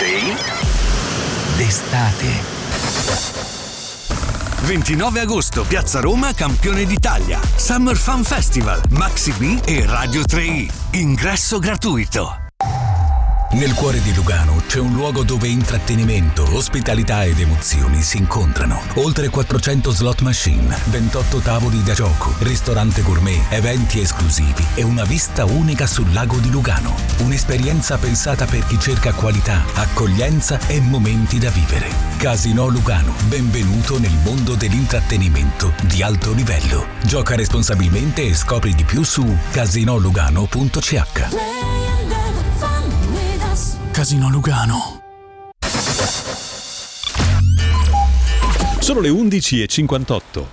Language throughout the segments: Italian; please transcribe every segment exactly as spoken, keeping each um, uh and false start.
sei d'estate. ventinove agosto, Piazza Roma, Campione d'Italia. Summer Fun Festival, Maxi B e Radio tre i. Ingresso gratuito. Nel cuore di Lugano c'è un luogo dove intrattenimento, ospitalità ed emozioni si incontrano. Oltre quattrocento slot machine, ventotto tavoli da gioco, ristorante gourmet, eventi esclusivi e una vista unica sul lago di Lugano. Un'esperienza pensata per chi cerca qualità, accoglienza e momenti da vivere. Casino Lugano, benvenuto nel mondo dell'intrattenimento di alto livello. Gioca responsabilmente e scopri di più su casinolugano punto c h. Casino Lugano. Sono le undici e cinquantotto.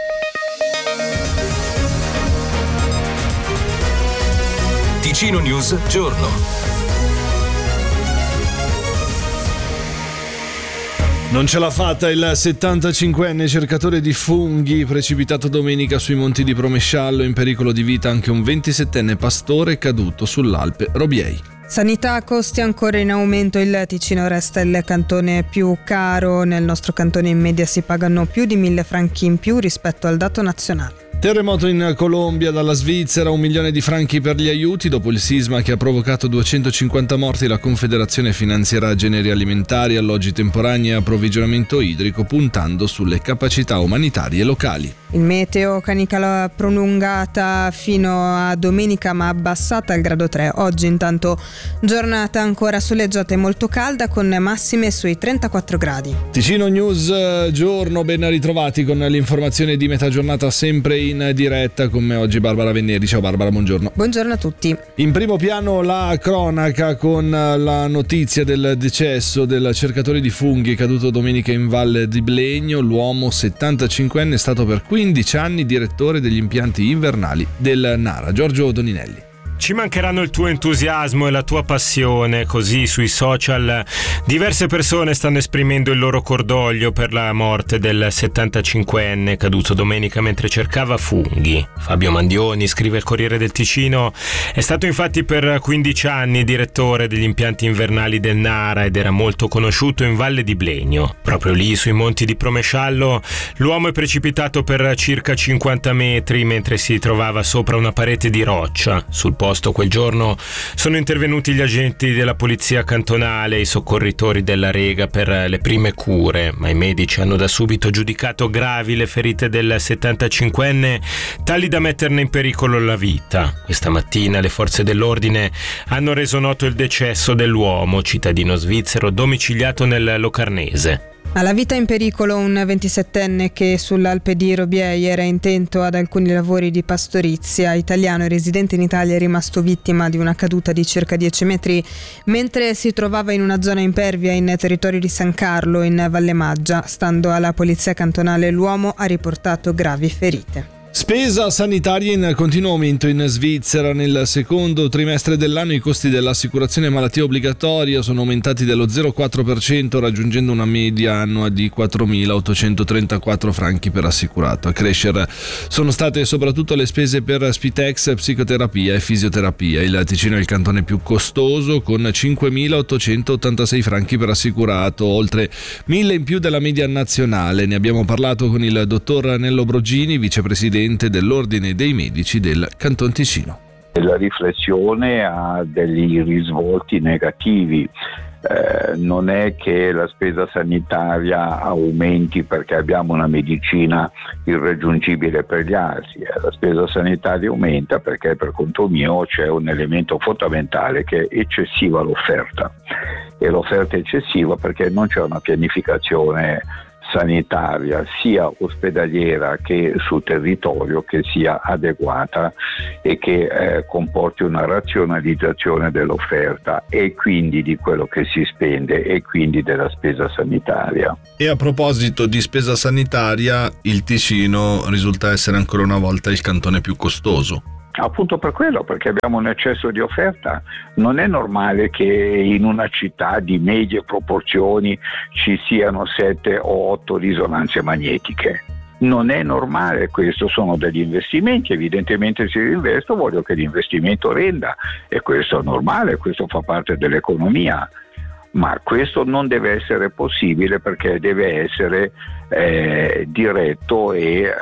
Ticino News Giorno. Non ce l'ha fatta il settantacinquenne cercatore di funghi precipitato domenica sui monti di Promesciallo, in pericolo di vita anche un ventisettenne pastore caduto sull'Alpe Robiei. Sanità, costi ancora in aumento, il Ticino resta il cantone più caro, nel nostro cantone in media si pagano più di mille franchi in più rispetto al dato nazionale. Terremoto in Colombia, dalla Svizzera un milione di franchi per gli aiuti. Dopo il sisma che ha provocato duecentocinquanta morti, la Confederazione finanzierà generi alimentari, alloggi temporanei e approvvigionamento idrico, puntando sulle capacità umanitarie locali. Il meteo, canicolo prolungata fino a domenica ma abbassata al grado tre. Oggi intanto giornata ancora soleggiata e molto calda con massime sui trentaquattro gradi. Ticino News Giorno, ben ritrovati con l'informazione di metà giornata sempre in diretta, con me oggi Barbara Venneri. Ciao Barbara, buongiorno. Buongiorno a tutti. In primo piano la cronaca con la notizia del decesso del cercatore di funghi caduto domenica in Valle di Blegno. L'uomo settantacinquenne è stato per quindici anni direttore degli impianti invernali del Nara. Giorgio Doninelli. Ci mancheranno il tuo entusiasmo e la tua passione, così sui social diverse persone stanno esprimendo il loro cordoglio per la morte del settantacinquenne caduto domenica mentre cercava funghi. Fabio Mandioni, scrive il Corriere del Ticino, è stato infatti per quindici anni direttore degli impianti invernali del Nara ed era molto conosciuto in Valle di Blegno. Proprio lì, sui monti di Promesciallo, l'uomo è precipitato per circa cinquanta metri mentre si trovava sopra una parete di roccia. Sul posto quel giorno sono intervenuti gli agenti della polizia cantonale e i soccorritori della Rega per le prime cure, ma i medici hanno da subito giudicato gravi le ferite del settantacinquenne, tali da metterne in pericolo la vita. Questa mattina le forze dell'ordine hanno reso noto il decesso dell'uomo, cittadino svizzero domiciliato nel Locarnese. Alla vita in pericolo un ventisettenne che sull'Alpe di Robiei era intento ad alcuni lavori di pastorizia. Italiano e residente in Italia, è rimasto vittima di una caduta di circa dieci metri mentre si trovava in una zona impervia in territorio di San Carlo in Valle Maggia. Stando alla polizia cantonale, l'uomo ha riportato gravi ferite. Spesa sanitaria in continuo aumento in Svizzera. Nel secondo trimestre dell'anno i costi dell'assicurazione malattia obbligatoria sono aumentati dello zero virgola quattro per cento, raggiungendo una media annua di quattromilaottocentotrentaquattro franchi per assicurato. A crescere sono state soprattutto le spese per Spitex, psicoterapia e fisioterapia. Il Ticino è il cantone più costoso, con cinquemilaottocentottantasei franchi per assicurato, oltre mille in più della media nazionale. Ne abbiamo parlato con il dottor Nello Brogini, vicepresidente dell'Ordine dei Medici del Canton Ticino. La riflessione ha degli risvolti negativi. Eh, non è che la spesa sanitaria aumenti perché abbiamo una medicina irraggiungibile per gli altri. Eh, la spesa sanitaria aumenta perché, per conto mio, c'è un elemento fondamentale che è eccessiva l'offerta, e l'offerta è eccessiva perché non c'è una pianificazione sanitaria sia ospedaliera che sul territorio che sia adeguata e che eh, comporti una razionalizzazione dell'offerta e quindi di quello che si spende e quindi della spesa sanitaria. E a proposito di spesa sanitaria, il Ticino risulta essere ancora una volta il cantone più costoso. Appunto per quello, perché abbiamo un eccesso di offerta. Non è normale che in una città di medie proporzioni ci siano sette o otto risonanze magnetiche. Non è normale, questo sono degli investimenti, evidentemente se io investo voglio che l'investimento renda, e questo è normale, questo fa parte dell'economia. ma questo non deve essere possibile perché deve essere eh, diretto e eh,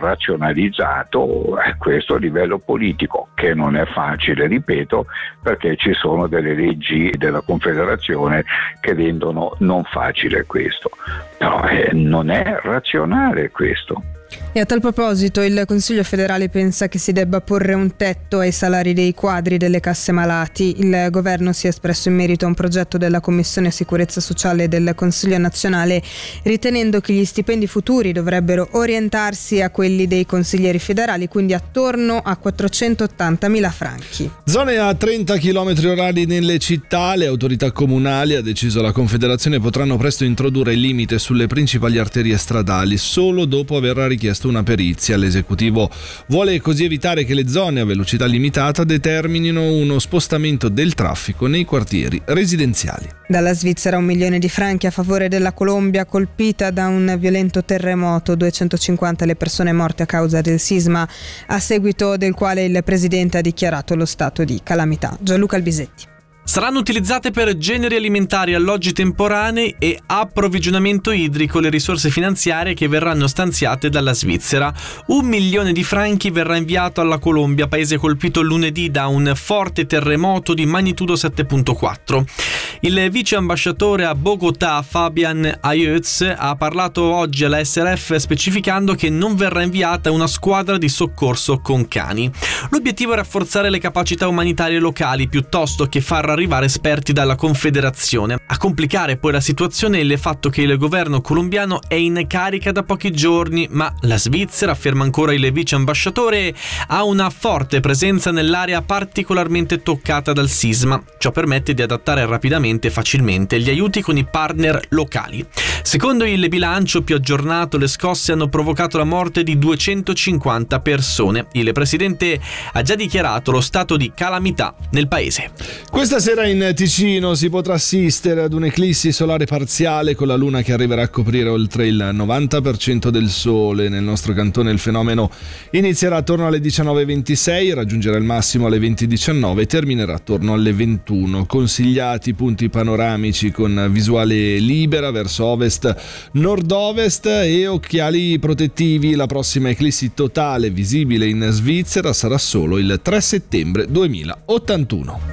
razionalizzato, eh, questo a livello politico, che non è facile, ripeto, perché ci sono delle leggi della Confederazione che rendono non facile questo, però eh, non è razionale questo. E a tal proposito il Consiglio federale pensa che si debba porre un tetto ai salari dei quadri delle casse malati. Il governo si è espresso in merito a un progetto della Commissione Sicurezza Sociale del Consiglio nazionale, ritenendo che gli stipendi futuri dovrebbero orientarsi a quelli dei consiglieri federali, quindi attorno a quattrocentottantamila franchi. Zone a trenta chilometri orari nelle città. Le autorità comunali, ha deciso la Confederazione, potranno presto introdurre il limite sulle principali arterie stradali solo dopo aver richiesto una perizia. L'esecutivo vuole così evitare che le zone a velocità limitata determinino uno spostamento del traffico nei quartieri residenziali. Dalla Svizzera un milione di franchi a favore della Colombia colpita da un violento terremoto, duecentocinquanta le persone morte a causa del sisma, a seguito del quale il presidente ha dichiarato lo stato di calamità. Gianluca Albisetti. Saranno utilizzate per generi alimentari, alloggi temporanei e approvvigionamento idrico le risorse finanziarie che verranno stanziate dalla Svizzera. Un milione di franchi verrà inviato alla Colombia, paese colpito lunedì da un forte terremoto di magnitudo sette virgola quattro. Il vice ambasciatore a Bogotà, Fabian Ayöz, ha parlato oggi alla S R F specificando che non verrà inviata una squadra di soccorso con cani. L'obiettivo è rafforzare le capacità umanitarie locali piuttosto che far arrivare esperti dalla Confederazione. A complicare poi la situazione è il fatto che il governo colombiano è in carica da pochi giorni, ma la Svizzera, afferma ancora il vice ambasciatore, ha una forte presenza nell'area particolarmente toccata dal sisma. Ciò permette di adattare rapidamente e facilmente gli aiuti con i partner locali. Secondo il bilancio più aggiornato, le scosse hanno provocato la morte di duecentocinquanta persone. Il presidente ha già dichiarato lo stato di calamità nel paese. Questa sera in Ticino si potrà assistere ad un'eclissi solare parziale con la luna che arriverà a coprire oltre il novanta per cento del sole. Nel nostro cantone il fenomeno inizierà attorno alle diciannove e ventisei, raggiungerà il massimo alle venti e diciannove e terminerà attorno alle ventuno. Consigliati punti panoramici con visuale libera verso ovest, nord-ovest e occhiali protettivi. La prossima eclissi totale visibile in Svizzera sarà solo il tre settembre duemilaottantuno.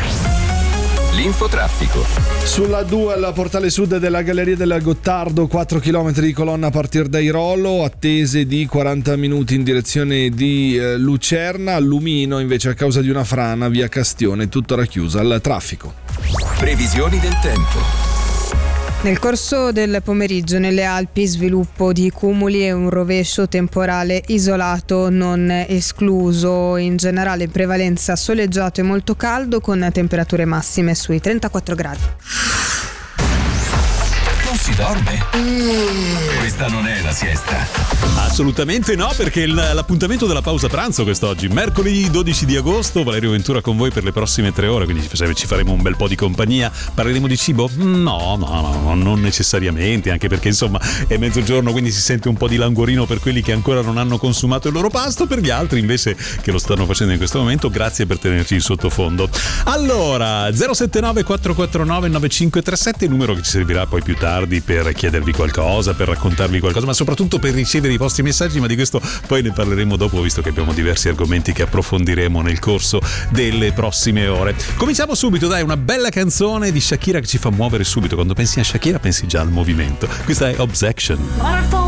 L'infotraffico. Sulla due al portale sud della Galleria del Gottardo, quattro chilometri di colonna a partire da Irolo, attese di quaranta minuti in direzione di eh, Lucerna. Lumino invece a causa di una frana via Castione, tutto racchiuso al traffico. Previsioni del tempo. Nel corso del pomeriggio nelle Alpi sviluppo di cumuli e un rovescio temporale isolato non escluso. In generale prevalenza soleggiato e molto caldo con temperature massime sui trentaquattro gradi. Non si dorme? Mm. Questa non è la siesta. Assolutamente no, perché il, l'appuntamento della pausa pranzo quest'oggi, mercoledì dodici di agosto, Valerio Ventura con voi per le prossime tre ore, quindi ci faremo un bel po' di compagnia. Parleremo di cibo? No, no, no, non necessariamente, anche perché insomma è mezzogiorno, quindi si sente un po' di languorino per quelli che ancora non hanno consumato il loro pasto, per gli altri invece che lo stanno facendo in questo momento, grazie per tenerci in sottofondo. Allora, zero sette nove quattro quattro nove nove cinque tre sette, il numero che ci servirà poi più tardi per chiedervi qualcosa, per raccontarvi qualcosa, ma soprattutto per ricevere i vostri messaggi, ma di questo poi ne parleremo dopo, visto che abbiamo diversi argomenti che approfondiremo nel corso delle prossime ore. Cominciamo subito, dai, una bella canzone di Shakira che ci fa muovere subito. Quando pensi a Shakira pensi già al movimento. Questa è Obsession.